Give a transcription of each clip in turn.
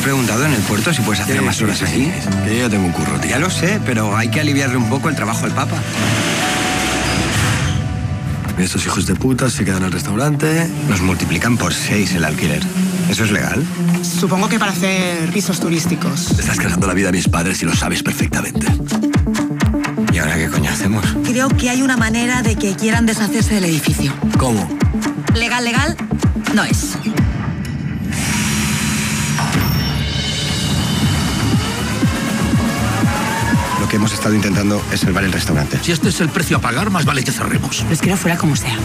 preguntado en el puerto si puedes hacer más horas aquí. Que yo ya tengo un curro, tío. Ya lo sé, pero hay que aliviarle un poco el trabajo al Papa. Estos hijos de puta se quedan al restaurante. Nos multiplican por 6 el alquiler. ¿Eso es legal? Supongo que para hacer pisos turísticos. Estás creando la vida a mis padres y lo sabes perfectamente. ¿Y ahora qué coño hacemos? Creo que hay una manera de que quieran deshacerse del edificio. ¿Cómo? Legal, no es. Lo que hemos estado intentando es salvar el restaurante. Si este es el precio a pagar, más vale que cerremos. Los quiero fuera como sea.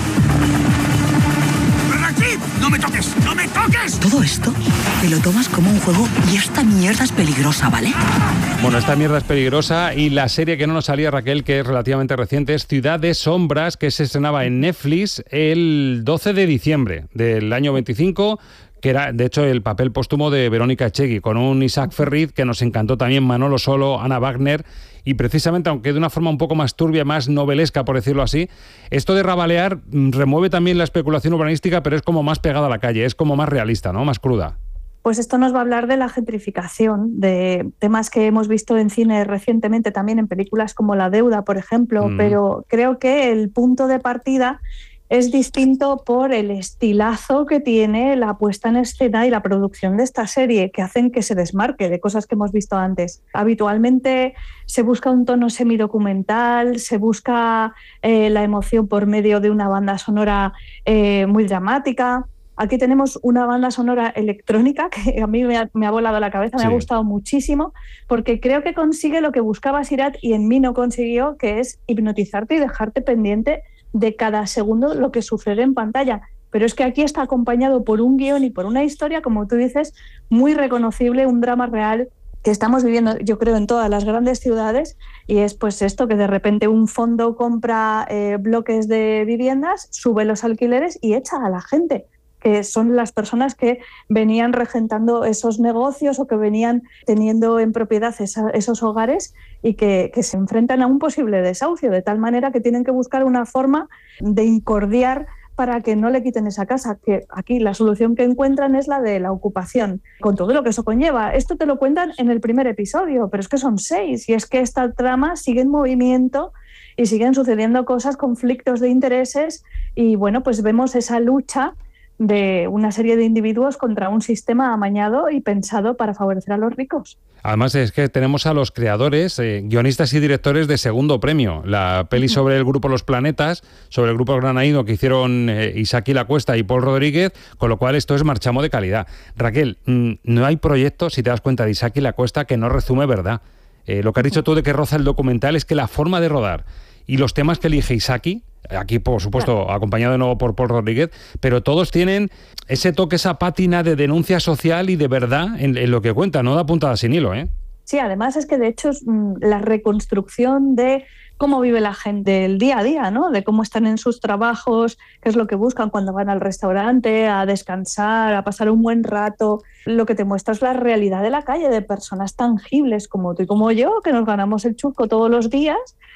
¡Raquel! ¡No me toques! ¡No me toques! Todo esto te lo tomas como un juego y esta mierda es peligrosa, ¿vale? Bueno, esta mierda es peligrosa y la serie que no nos salía, Raquel, que es relativamente reciente, es Ciudad de Sombras, que se estrenaba en Netflix el 12 de diciembre del año 25, que era, de hecho, el papel póstumo de Verónica Echegui, con un Isaac Ferriz que nos encantó también, Manolo Solo, Ana Wagner, y precisamente, aunque de una forma un poco más turbia, más novelesca, por decirlo así, esto de Rabalear remueve también la especulación urbanística, pero es como más pegada a la calle, es como más realista, ¿no? Más cruda. Pues esto nos va a hablar de la gentrificación, de temas que hemos visto en cine recientemente, también en películas como La Deuda, por ejemplo, pero creo que el punto de partida es distinto por el estilazo que tiene la puesta en escena y la producción de esta serie, que hacen que se desmarque de cosas que hemos visto antes. Habitualmente se busca un tono semidocumental, se busca la emoción por medio de una banda sonora muy dramática. Aquí tenemos una banda sonora electrónica que a mí me ha volado la cabeza, me ha gustado muchísimo, porque creo que consigue lo que buscaba Sirat y en mí no consiguió, que es hipnotizarte y dejarte pendiente de cada segundo lo que sucede en pantalla. Pero es que aquí está acompañado por un guión y por una historia, como tú dices, muy reconocible, un drama real que estamos viviendo, yo creo, en todas las grandes ciudades, y es pues esto, que de repente un fondo compra bloques de viviendas, sube los alquileres y echa a la gente, que son las personas que venían regentando esos negocios o que venían teniendo en propiedad esos hogares y que se enfrentan a un posible desahucio, de tal manera que tienen que buscar una forma de incordiar para que no le quiten esa casa, que aquí la solución que encuentran es la de la ocupación, con todo lo que eso conlleva. Esto te lo cuentan en el primer episodio, pero es que son 6, y es que esta trama sigue en movimiento y siguen sucediendo cosas, conflictos de intereses, y bueno, pues vemos esa lucha de una serie de individuos contra un sistema amañado y pensado para favorecer a los ricos. Además es que tenemos a los creadores, guionistas y directores de Segundo Premio, la peli sobre el grupo Los Planetas, sobre el grupo Granaíno que hicieron Isaki Lacuesta y Paul Rodríguez, con lo cual esto es marchamo de calidad. Raquel, no hay proyecto, si te das cuenta, de Isaki Lacuesta que no resume verdad. Lo que has dicho tú de que roza el documental es que la forma de rodar y los temas que elige Isaki, aquí por supuesto acompañado de nuevo por Paul Rodríguez, pero todos tienen ese toque, esa pátina de denuncia social y de verdad en lo que cuenta, no da puntada sin hilo, ¿eh? Sí, además es que de hecho es la reconstrucción de cómo vive la gente el día a día, ¿no? De cómo están en sus trabajos, qué es lo que buscan cuando van al restaurante, a descansar, a pasar un buen rato. Lo que te muestra es la realidad de la calle, de personas tangibles como tú y como yo, que nos ganamos el chusco todos los días.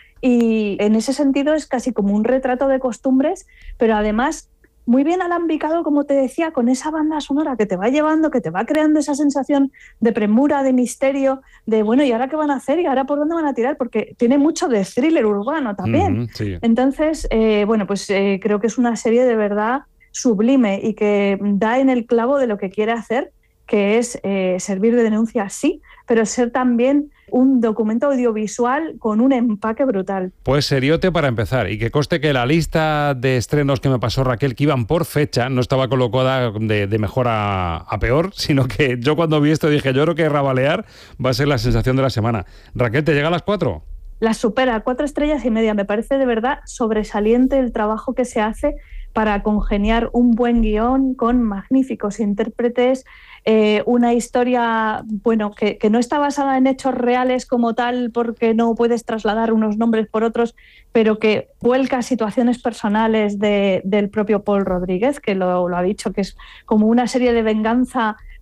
Y en ese sentido es casi como un retrato de costumbres, pero además muy bien alambicado, como te decía, con esa banda sonora que te va llevando, que te va creando esa sensación de premura, de misterio, de bueno, ¿y ahora qué van a hacer? ¿Y ahora por dónde van a tirar? Porque tiene mucho de thriller urbano también. Sí. Entonces, creo que es una serie de verdad sublime y que da en el clavo de lo que quiere hacer, que es servir de denuncia, sí, pero ser también un documento audiovisual con un empaque brutal. Pues seriote para empezar, y que conste que la lista de estrenos que me pasó Raquel, que iban por fecha, no estaba colocada de mejor a peor, sino que yo cuando vi esto dije, yo creo que Rabalear va a ser la sensación de la semana. Raquel, ¿te llega a las 4? Las supera, 4 estrellas y media. Me parece de verdad sobresaliente el trabajo que se hace para congeniar un buen guión con magníficos intérpretes, una historia que no está basada en hechos reales como tal, porque no puedes trasladar unos nombres por otros, pero que vuelca situaciones personales del propio Paul Rodríguez, que lo ha dicho, que es como una serie de venganza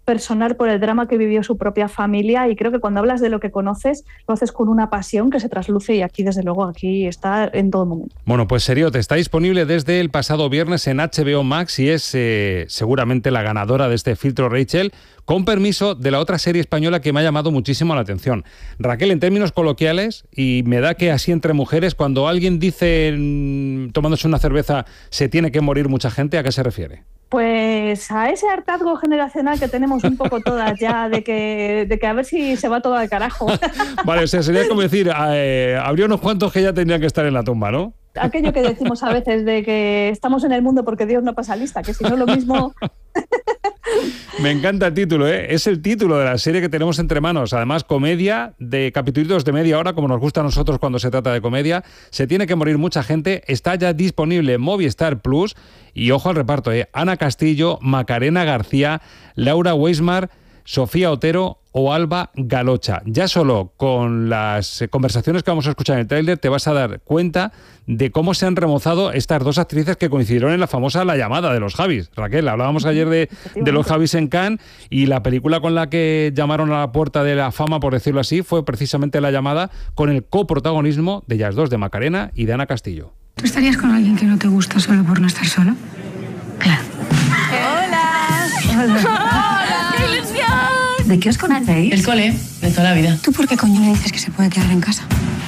personal por el drama que vivió su propia familia, y creo que cuando hablas de lo que conoces, lo haces con una pasión que se trasluce, y aquí, desde luego, aquí está en todo momento. Bueno, pues Seriote está disponible desde el pasado viernes en HBO Max y es seguramente la ganadora de este filtro Rachel, con permiso de la otra serie española que me ha llamado muchísimo la atención. Raquel, en términos coloquiales, y me da que así entre mujeres, cuando alguien dice tomándose una cerveza se tiene que morir mucha gente, ¿a qué se refiere? Pues a ese hartazgo generacional que tenemos un poco todas ya, de que a ver si se va todo al carajo. Vale, o sea, sería como decir, habría unos cuantos que ya tendrían que estar en la tumba, ¿no? Aquello que decimos a veces de que estamos en el mundo porque Dios no pasa lista, que si no lo mismo... Me encanta el título, ¿eh? Es el título de la serie que tenemos entre manos. Además, comedia de capítulos de media hora, como nos gusta a nosotros cuando se trata de comedia. Se tiene que morir mucha gente. Está ya disponible en Movistar Plus. Y ojo al reparto, ¿eh? Ana Castillo, Macarena García, Laura Weismar, Sofía Otero o Alba Galocha. Ya solo con las conversaciones que vamos a escuchar en el tráiler te vas a dar cuenta de cómo se han remozado estas dos actrices que coincidieron en la famosa La llamada de los Javis. Raquel, hablábamos ayer de los Javis en Cannes, y la película con la que llamaron a la puerta de la fama, por decirlo así, fue precisamente La llamada, con el coprotagonismo de ellas dos, de Macarena y de Ana Castillo. ¿Tú estarías con alguien que no te gusta solo por no estar solo? Claro. ¿De qué os conocéis? El cole, de toda la vida. ¿Tú por qué coño le dices que se puede quedar en casa?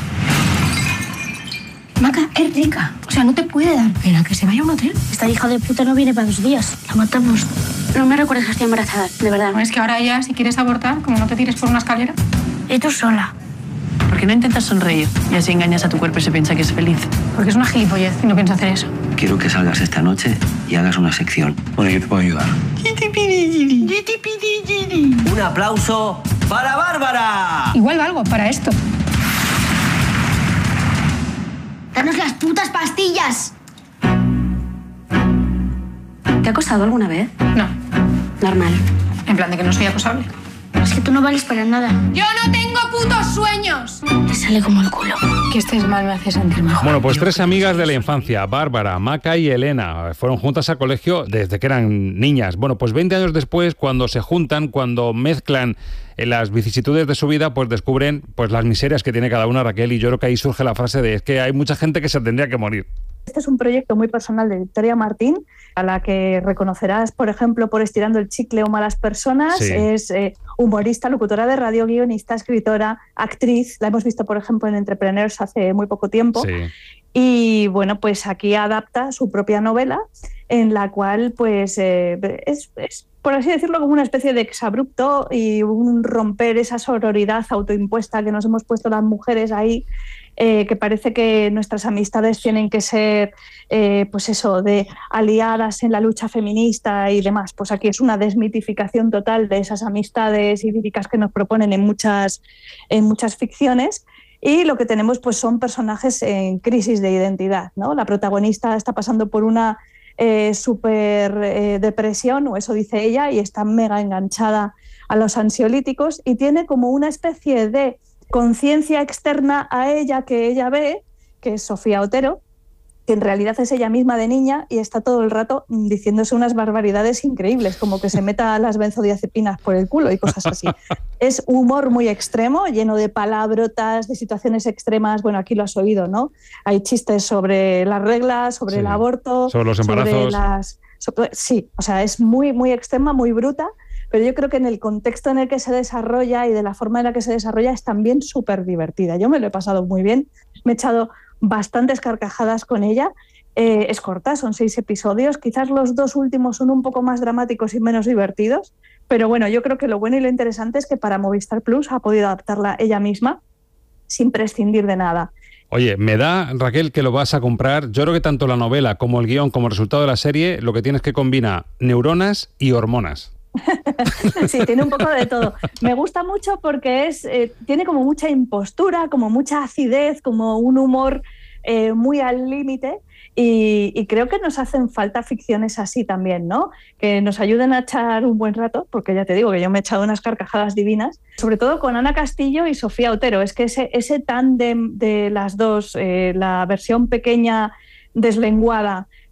Maca, es rica. O sea, no te puede dar pena que se vaya a un hotel. Esta hija de puta no viene para 2 días. La matamos. No me recuerdes que estoy embarazada, de verdad. ¿No es que ahora ya, si quieres abortar, como no te tires por una escalera? Y tú sola. ¿Por qué no intentas sonreír y así engañas a tu cuerpo y se piensa que es feliz? Porque es una gilipollez y no pienso hacer eso. Quiero que salgas esta noche y hagas una sección. Bueno, yo te puedo ayudar. Un aplauso para Bárbara. Igual valgo para esto. ¡Danos las putas pastillas! ¿Te ha acosado alguna vez? No. Normal. En plan de que no soy acosable. Es que tú no vales para nada. ¡Yo no tengo putos sueños! Te sale como el culo. Que estés mal me hace sentir mejor. Bueno, pues 3 amigas de la infancia, Bárbara, Maca y Elena, fueron juntas al colegio desde que eran niñas. Bueno, pues 20 años después, cuando se juntan, cuando mezclan las vicisitudes de su vida, pues descubren pues las miserias que tiene cada una, Raquel, y yo creo que ahí surge la frase de es que hay mucha gente que se tendría que morir. Este es un proyecto muy personal de Victoria Martín, a la que reconocerás, por ejemplo, por Estirando el chicle o Malas personas. Sí. Es humorista, locutora de radio, guionista, escritora, actriz. La hemos visto, por ejemplo, en Entrepreneurs hace muy poco tiempo. Sí. Y bueno, pues aquí adapta su propia novela, en la cual pues es, por así decirlo, como una especie de exabrupto y un romper esa sororidad autoimpuesta que nos hemos puesto las mujeres ahí, que parece que nuestras amistades tienen que ser, pues eso, de aliadas en la lucha feminista y demás. Pues aquí es una desmitificación total de esas amistades idílicas que nos proponen en muchas ficciones. Y lo que tenemos pues son personajes en crisis de identidad, ¿no? La protagonista está pasando por una súper depresión, o eso dice ella, y está mega enganchada a los ansiolíticos, y tiene como una especie de conciencia externa a ella que ella ve, que es Sofía Otero, que en realidad es ella misma de niña, y está todo el rato diciéndose unas barbaridades increíbles, como que se meta las benzodiazepinas por el culo y cosas así. Es humor muy extremo, lleno de palabrotas, de situaciones extremas. Bueno, aquí lo has oído, ¿no? Hay chistes sobre las reglas, sobre el aborto, sobre los embarazos. Sí, o sea, es muy, muy extrema, muy bruta, pero yo creo que en el contexto en el que se desarrolla y de la forma en la que se desarrolla es también súper divertida. Yo me lo he pasado muy bien, me he echado bastantes carcajadas con ella. Es corta, son 6 episodios, quizás los 2 últimos son un poco más dramáticos y menos divertidos, pero bueno, yo creo que lo bueno y lo interesante es que para Movistar Plus ha podido adaptarla ella misma sin prescindir de nada. Oye, me da, Raquel, que lo vas a comprar. Yo creo que tanto la novela como el guión como el resultado de la serie, lo que tienes que combina neuronas y hormonas. Sí, tiene un poco de todo. Me gusta mucho porque tiene como mucha impostura, como mucha acidez, como un humor muy al límite, y creo que nos hacen falta ficciones así también, ¿no? Que nos ayuden a echar un buen rato, porque ya te digo que yo me he echado unas carcajadas divinas, sobre todo con Ana Castillo y Sofía Otero. Es que ese tándem de las dos, la versión pequeña deslenguada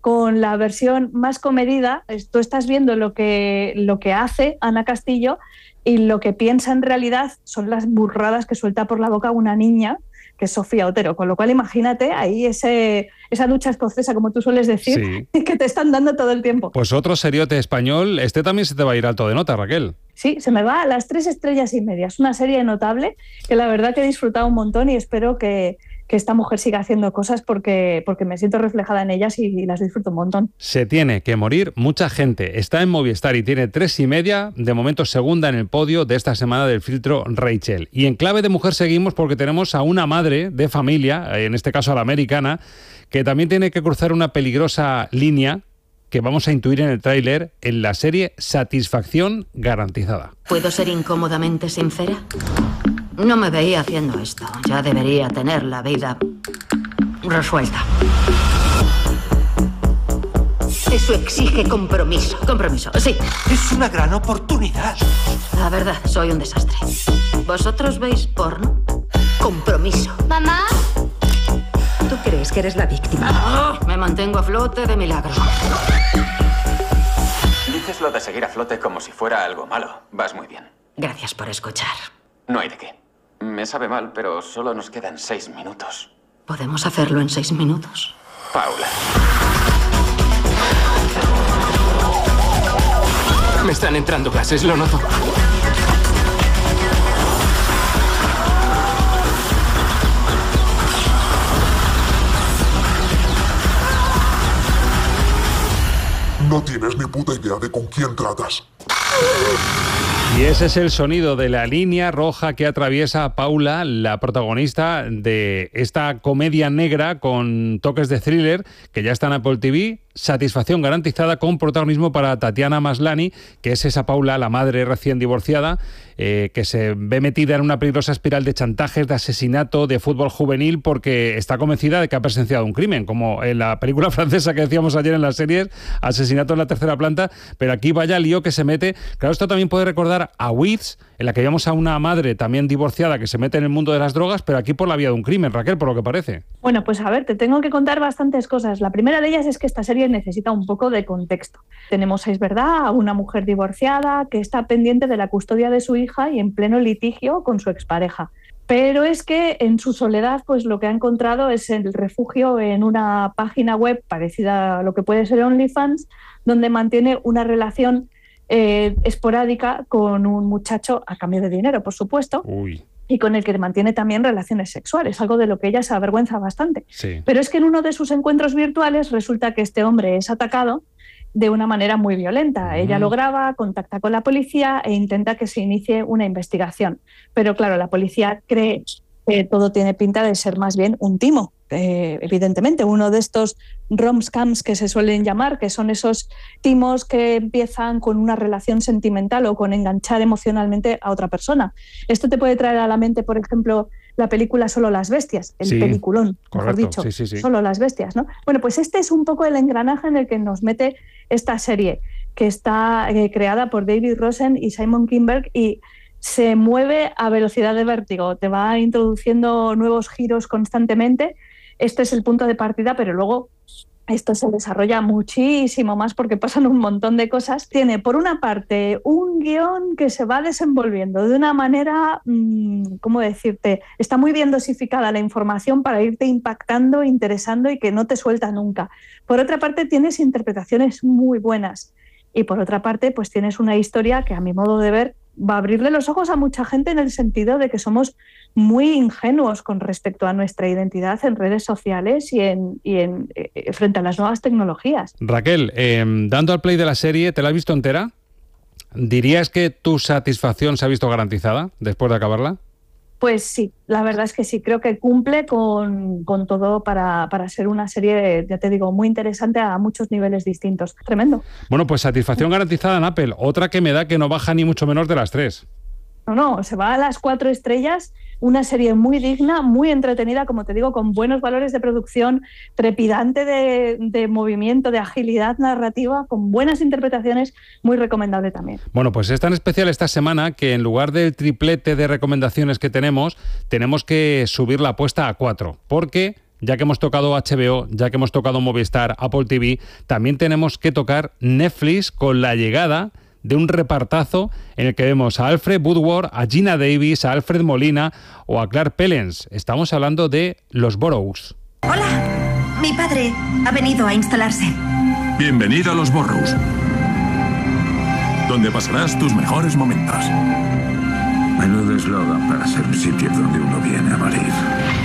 con la versión más comedida. Tú estás viendo lo que hace Ana Castillo y lo que piensa en realidad son las burradas que suelta por la boca una niña, que es Sofía Otero, con lo cual imagínate ahí esa ducha escocesa, como tú sueles decir, sí, que te están dando todo el tiempo. Pues otro seriote español, también se te va a ir alto de nota, Raquel. Sí, se me va a las 3 estrellas y media. Es una serie notable que la verdad que he disfrutado un montón y espero que esta mujer siga haciendo cosas porque me siento reflejada en ellas y las disfruto un montón. Se tiene que morir mucha gente. Está en Movistar y tiene 3,5, de momento segunda en el podio de esta semana del filtro Rachel. Y en clave de mujer seguimos porque tenemos a una madre de familia, en este caso a la americana, que también tiene que cruzar una peligrosa línea que vamos a intuir en el tráiler en la serie Satisfacción Garantizada. ¿Puedo ser incómodamente sincera? No me veía haciendo esto. Ya debería tener la vida resuelta. Eso exige compromiso. Compromiso, sí. Es una gran oportunidad. La verdad, soy un desastre. ¿Vosotros veis porno? Compromiso. ¿Mamá? ¿Tú crees que eres la víctima? Me mantengo a flote de milagro. Dices lo de seguir a flote como si fuera algo malo. Vas muy bien. Gracias por escuchar. No hay de qué. Me sabe mal, pero solo nos quedan 6 minutos. ¿Podemos hacerlo en 6 minutos? Paula. Me están entrando gases, lo noto. No tienes ni puta idea de con quién tratas. Y ese es el sonido de la línea roja que atraviesa a Paula, la protagonista de esta comedia negra con toques de thriller que ya está en Apple TV. Satisfacción garantizada, con protagonismo para Tatiana Maslany, que es esa Paula, la madre recién divorciada, que se ve metida en una peligrosa espiral de chantajes, de asesinato, de fútbol juvenil, porque está convencida de que ha presenciado un crimen, como en la película francesa que decíamos ayer en las series, Asesinato en la tercera planta, pero aquí vaya lío que se mete. Claro, esto también puede recordar a Weeds, en la que vemos a una madre también divorciada que se mete en el mundo de las drogas, pero aquí por la vía de un crimen, Raquel, por lo que parece. Bueno, pues a ver, te tengo que contar bastantes cosas. La primera de ellas es que esta serie necesita un poco de contexto. Tenemos, es verdad, a una mujer divorciada que está pendiente de la custodia de su hija y en pleno litigio con su expareja. Pero es que en su soledad, pues lo que ha encontrado es el refugio en una página web parecida a lo que puede ser OnlyFans, donde mantiene una relación esporádica con un muchacho a cambio de dinero, por supuesto. Uy. Y con el que mantiene también relaciones sexuales, algo de lo que ella se avergüenza bastante. Sí. Pero es que en uno de sus encuentros virtuales resulta que este hombre es atacado de una manera muy violenta. Ella lo graba, contacta con la policía e intenta que se inicie una investigación. Pero claro, la policía cree que todo tiene pinta de ser más bien un timo. Evidentemente, uno de estos rom-scams que se suelen llamar, que son esos timos que empiezan con una relación sentimental o con enganchar emocionalmente a otra persona. Esto te puede traer a la mente, por ejemplo, la película Solo las bestias, el peliculón, mejor dicho, sí. Solo las bestias, ¿no? Bueno, pues este es un poco el engranaje en el que nos mete esta serie, que está creada por David Rosen y Simon Kinberg y se mueve a velocidad de vértigo, te va introduciendo nuevos giros constantemente. Este es el punto de partida, pero luego esto se desarrolla muchísimo más porque pasan un montón de cosas. Tiene, por una parte, un guión que se va desenvolviendo de una manera, ¿cómo decirte? Está muy bien dosificada la información para irte impactando, interesando y que no te suelta nunca. Por otra parte, tienes interpretaciones muy buenas. Y por otra parte, pues tienes una historia que, a mi modo de ver, va a abrirle los ojos a mucha gente en el sentido de que somos muy ingenuos con respecto a nuestra identidad en redes sociales y frente a las nuevas tecnologías. Raquel, dando al play de la serie, ¿te la has visto entera? ¿Dirías que tu satisfacción se ha visto garantizada después de acabarla? Pues sí, la verdad es que sí, creo que cumple con todo para ser una serie, ya te digo, muy interesante a muchos niveles distintos. Tremendo. Bueno, pues satisfacción garantizada en Apple. Otra que me da que no baja ni mucho menos de las 3. No, se va a las 4 estrellas, una serie muy digna, muy entretenida, como te digo, con buenos valores de producción, trepidante de movimiento, de agilidad narrativa, con buenas interpretaciones, muy recomendable también. Bueno, pues es tan especial esta semana que en lugar del triplete de recomendaciones que tenemos que subir la apuesta a 4, porque ya que hemos tocado HBO, ya que hemos tocado Movistar, Apple TV, también tenemos que tocar Netflix con la llegada de un repartazo en el que vemos a Alfred Woodward, a Gina Davis, a Alfred Molina o a Clark Pellens. Estamos hablando de Los Burrows. Hola, mi padre ha venido a instalarse. Bienvenido a Los Burrows, donde pasarás tus mejores momentos. Menudo eslogan para ser un sitio donde uno viene a morir.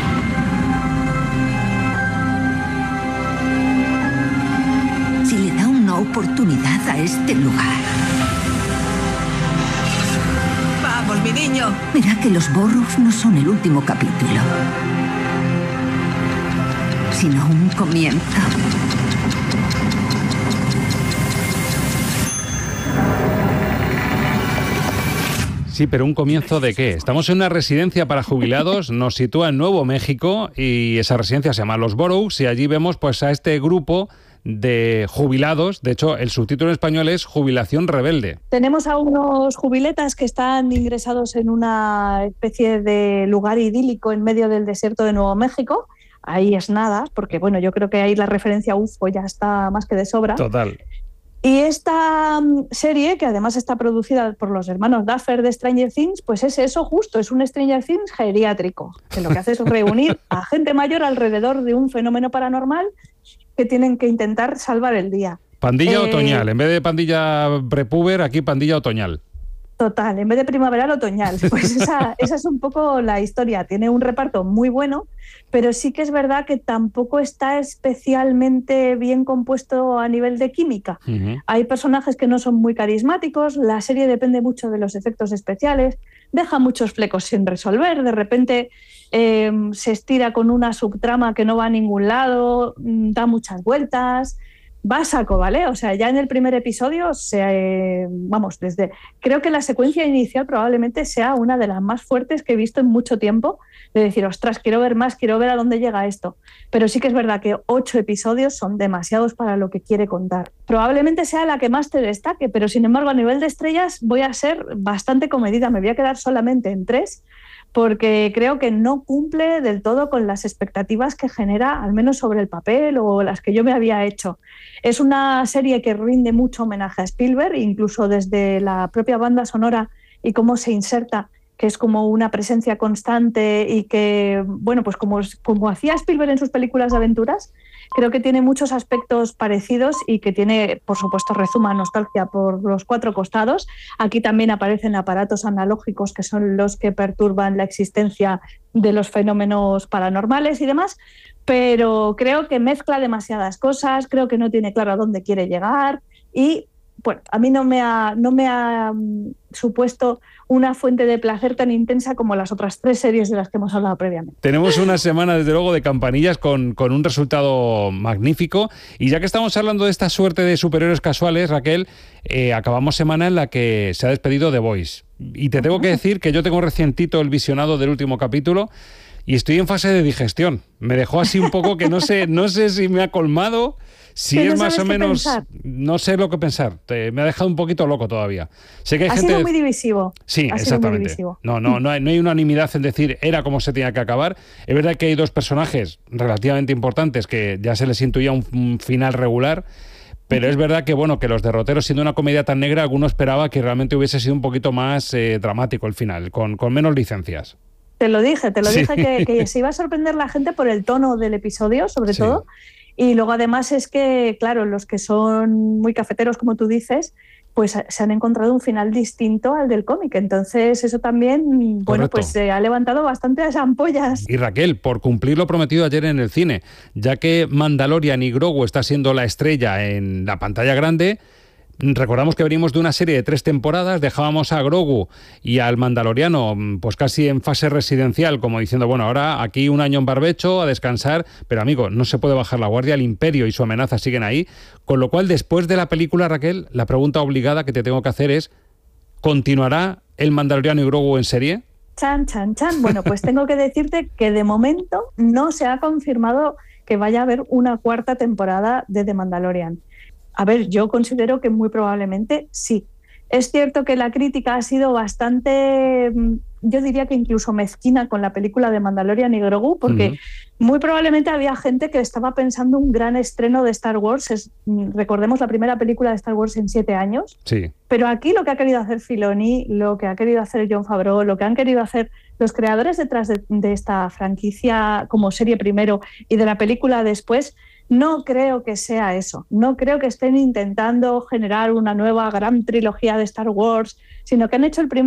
Si le da una oportunidad a este lugar. Vamos, mi niño. Verá que Los Burrows no son el último capítulo, sino un comienzo. Sí, pero ¿un comienzo de qué? Estamos en una residencia para jubilados, nos sitúa en Nuevo México y esa residencia se llama Los Burrows y allí vemos pues a este grupo de jubilados. De hecho, el subtítulo en español es Jubilación Rebelde. Tenemos a unos jubiletas que están ingresados en una especie de lugar idílico en medio del desierto de Nuevo México. Ahí es nada, porque bueno, yo creo que ahí la referencia UFO ya está más que de sobra. Total. Y esta serie, que además está producida por los hermanos Duffer de Stranger Things, pues es eso justo, es un Stranger Things geriátrico, que lo que hace es reunir a gente mayor alrededor de un fenómeno paranormal que tienen que intentar salvar el día. Pandilla otoñal, en vez de pandilla prepuber, aquí pandilla otoñal. Total, en vez de primaveral, otoñal. Pues esa es un poco la historia. Tiene un reparto muy bueno, pero sí que es verdad que tampoco está especialmente bien compuesto a nivel de química. Hay personajes que no son muy carismáticos, la serie depende mucho de los efectos especiales, deja muchos flecos sin resolver, de repente se estira con una subtrama que no va a ningún lado, da muchas vueltas. Va a saco, ¿vale? O sea, ya en el primer episodio, creo que la secuencia inicial probablemente sea una de las más fuertes que he visto en mucho tiempo, de decir, ostras, quiero ver más, quiero ver a dónde llega esto. Pero sí que es verdad que 8 episodios son demasiados para lo que quiere contar. Probablemente sea la que más te destaque, pero sin embargo, a nivel de estrellas voy a ser bastante comedida, me voy a quedar solamente en 3, porque creo que no cumple del todo con las expectativas que genera, al menos sobre el papel o las que yo me había hecho. Es una serie que rinde mucho homenaje a Spielberg, incluso desde la propia banda sonora y cómo se inserta, que es como una presencia constante y que, bueno, pues como hacía Spielberg en sus películas de aventuras, creo que tiene muchos aspectos parecidos y que tiene, por supuesto, rezuma nostalgia por los 4 costados. Aquí también aparecen aparatos analógicos que son los que perturban la existencia de los fenómenos paranormales y demás, pero creo que mezcla demasiadas cosas, creo que no tiene claro a dónde quiere llegar y, bueno, a mí no me ha supuesto una fuente de placer tan intensa como las otras 3 series de las que hemos hablado previamente. Tenemos una semana, desde luego, de campanillas con un resultado magnífico. Y ya que estamos hablando de esta suerte de superhéroes casuales, Raquel, acabamos semana en la que se ha despedido The Voice. Y te tengo que decir que yo tengo recientito el visionado del último capítulo y estoy en fase de digestión. Me dejó así un poco que no sé si me ha colmado, si es más o menos... No sé lo que pensar. Me ha dejado un poquito loco todavía. Sé que hay gente... sido muy divisivo. Sí, exactamente. No hay unanimidad en decir era como se tenía que acabar. Es verdad que hay 2 personajes relativamente importantes que ya se les intuía un final regular, pero es verdad que, bueno, que Los Derroteros, siendo una comedia tan negra, alguno esperaba que realmente hubiese sido un poquito más dramático el final, con menos licencias. Te lo dije que se iba a sorprender la gente por el tono del episodio, sobre todo. Y luego además es que, claro, los que son muy cafeteros, como tú dices, pues se han encontrado un final distinto al del cómic. Entonces eso también, Correcto. Bueno, pues se ha levantado bastante las ampollas. Y Raquel, por cumplir lo prometido ayer en el cine, ya que Mandalorian y Grogu está siendo la estrella en la pantalla grande, recordamos que venimos de una serie de 3 temporadas, dejábamos a Grogu y al Mandaloriano pues casi en fase residencial, como diciendo, bueno, ahora aquí un año en barbecho, a descansar, pero amigo, no se puede bajar la guardia, el Imperio y su amenaza siguen ahí, con lo cual después de la película, Raquel, la pregunta obligada que te tengo que hacer es, ¿continuará el Mandaloriano y Grogu en serie? Chan. Bueno, pues tengo que decirte que de momento no se ha confirmado que vaya a haber una 4ª temporada de The Mandalorian. A ver, yo considero que muy probablemente sí. Es cierto que la crítica ha sido bastante yo diría que incluso mezquina con la película de Mandalorian y Grogu, porque muy probablemente había gente que estaba pensando un gran estreno de Star Wars. Recordemos la primera película de Star Wars en 7 años. Sí. Pero aquí lo que ha querido hacer Filoni, lo que ha querido hacer Jon Favreau, lo que han querido hacer los creadores detrás de esta franquicia como serie primero y de la película después, no creo que sea eso. No creo que estén intentando generar una nueva gran trilogía de Star Wars, sino que han hecho el primer